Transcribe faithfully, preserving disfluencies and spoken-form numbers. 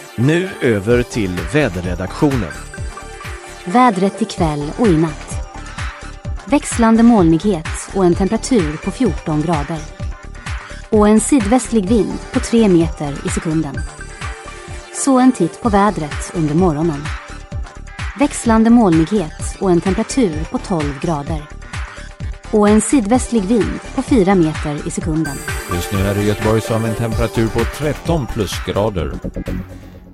Nu över till väderredaktionen. Vädret ikväll och i natt. Växlande molnighet och en temperatur på fjorton grader. Och en sydvästlig vind på tre meter i sekunden. Så en titt på vädret under morgonen. Växlande molnighet och en temperatur på tolv grader. Och en sydvästlig vind på fyra meter i sekunden. Just nu är det i Göteborg som en temperatur på tretton plusgrader.